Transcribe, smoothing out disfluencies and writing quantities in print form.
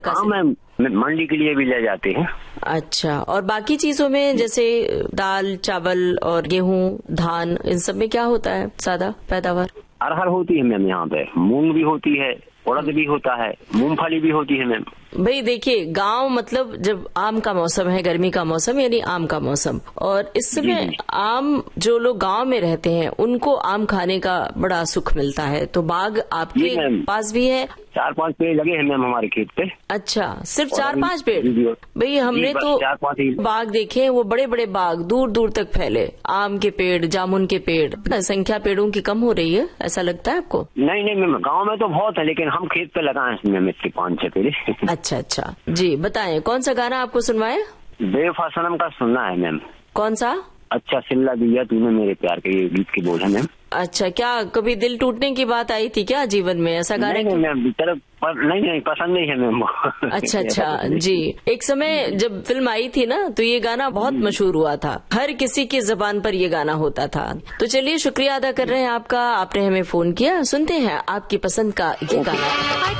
हाँ मैम, मंडी के लिए भी ले जाते हैं। अच्छा, और बाकी चीजों में जैसे दाल, चावल और गेहूं, धान, इन सब में क्या होता है ज्यादा पैदावार? अरहर होती है मैम, यहाँ पे मूंग भी होती है, उड़द भी होता है, मूंगफली भी होती है मैम। भाई देखिए, गांव मतलब जब आम का मौसम है, गर्मी का मौसम यानी आम का मौसम, और इस समय आम, जो लोग गांव में रहते हैं उनको आम खाने का बड़ा सुख मिलता है। तो बाग आपके पास भी है? 4-5 पेड़ लगे हैं मैम हमारे खेत पे। अच्छा, सिर्फ 4-5 पेड़? भाई हमने तो 4-5 बाग देखे हैं, वो बड़े बड़े बाग दूर दूर तक फैले, आम के पेड़, जामुन के पेड़। संख्या पेड़ों की कम हो रही है, ऐसा लगता है आपको? नहीं मैम, गाँव में तो बहुत है, लेकिन हम खेत पे लगाए हैं मैम इसके 5-6 पेड़। अच्छा, जी बताएं, कौन सा गाना आपको सुनवाए? बेवफा सनम का सुनना है मैम। कौन सा? अच्छा सिल्ला दिया तूने मेरे प्यार के, ये गीत की बोल है मैम। अच्छा, क्या कभी दिल टूटने की बात आई थी क्या जीवन में? ऐसा गाना नहीं मैम, नहीं पसंद नहीं है मैम। अच्छा जी। एक समय जब फिल्म आई थी ना, तो ये गाना बहुत मशहूर हुआ था, हर किसी की जबान पर ये गाना होता था। तो चलिए, शुक्रिया अदा कर रहे हैं आपका, आपने हमें फोन किया। सुनते हैं आपकी पसंद का ये गाना।